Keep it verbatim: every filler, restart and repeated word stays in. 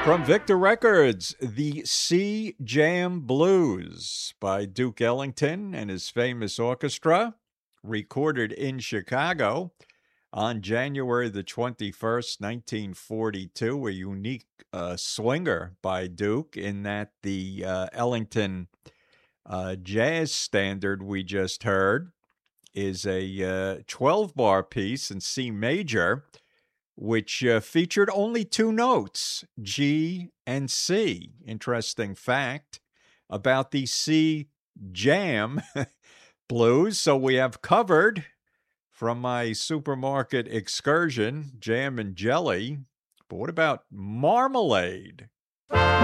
From Victor Records, the Sea Jam Blues by Duke Ellington and his famous orchestra, recorded in Chicago on January the twenty-first, nineteen forty-two, a unique uh, swinger by Duke in that the uh, Ellington uh, jazz standard we just heard is a uh, twelve-bar piece in C major, which uh, featured only two notes, G and C. Interesting fact about the C Jam Blues. So we have covered from my supermarket excursion, jam and jelly. But what about marmalade?